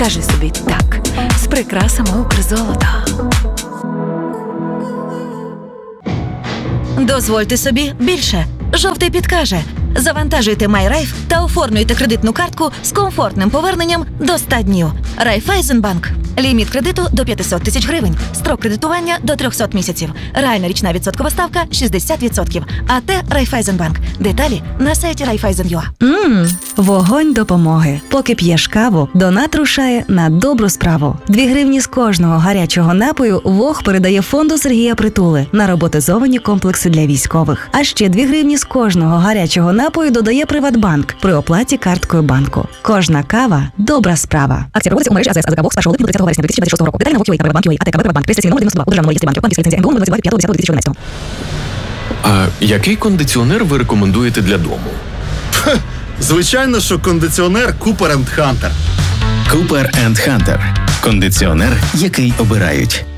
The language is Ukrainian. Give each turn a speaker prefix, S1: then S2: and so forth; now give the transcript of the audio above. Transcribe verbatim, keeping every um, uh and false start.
S1: Кажи собі так з прикрасами Укрзолота.
S2: Дозвольте собі більше. Жовтий підкаже. Завантажуйте MyRaiff та оформлюйте кредитну картку з комфортним поверненням до ста днів. Райфайзенбанк. Ліміт кредиту до п'ятсот тисяч гривень. Строк кредитування до триста місяців. Реальна річна відсоткова ставка шістдесят відсотків. АТ Райфайзенбанк. Деталі на сайті Райфайзен.ua.
S3: Ммм, вогонь допомоги. Поки п'єш каву, донат рушає на добру справу. Дві гривні з кожного гарячого напою ВОГ передає фонду Сергія Притули на роботизовані комплекси для військових. А ще дві гривні з кожного гарячого напою додає Приватбанк при оплаті карткою банку. Кожна кава – добра справа. Акція проводиться у мережі АЗС АЗК ВОГ з першого липня до тридцятого вересня дві тисячі двадцять шостого року. Деталі на ВОГ.ua та Приватбанк.ua. АТК Приватбанк. Реєстраційний номер дев'яносто два. У державному реєстрі банків. Банківська ліцензія ен бе у двадцять п'ятого десятого дві тисячі чотирнадцятого.
S4: А який кондиціонер ви рекомендуєте для дому?
S5: Звичайно, що кондиціонер Cooper енд Hunter.
S6: Cooper енд Hunter. Кондиціонер, який обирають.